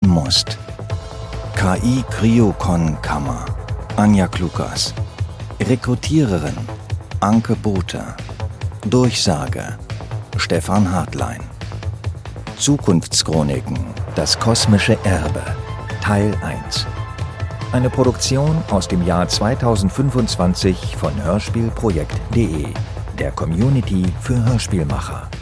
musst. KI Kryokon-Kammer, Anja Klukas. Rekrutiererin, Anke Botha. Durchsage, Stefan Hartlein. Zukunftschroniken, das kosmische Erbe, Teil 1. Eine Produktion aus dem Jahr 2025 von Hörspielprojekt.de, der Community für Hörspielmacher.